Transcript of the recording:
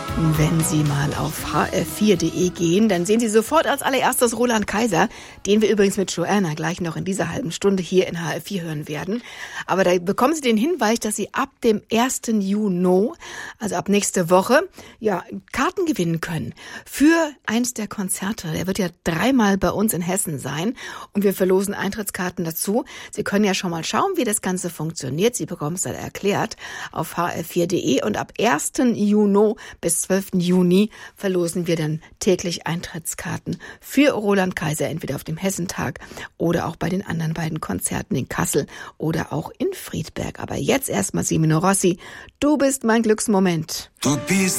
Wenn Sie mal auf hr4.de gehen, dann sehen Sie sofort als allererstes Roland Kaiser, den wir übrigens mit Joanna gleich noch in dieser halben Stunde hier in HR4 hören werden. Aber da bekommen Sie den Hinweis, dass Sie ab dem 1. Juni, also ab nächste Woche, ja, Karten gewinnen können für eins der Konzerte. Der wird ja 3-mal bei uns in Hessen sein und wir verlosen Eintrittskarten dazu. Sie können ja schon mal schauen, wie das Ganze funktioniert. Sie bekommen es dann erklärt auf hr4.de und ab 1. Juni bis 12. Juni verlosen wir dann täglich Eintrittskarten für Roland Kaiser, entweder auf dem Hessentag oder auch bei den anderen beiden Konzerten in Kassel oder auch in Friedberg. Aber jetzt erstmal Semino Rossi. Du bist mein Glücksmoment. Du bist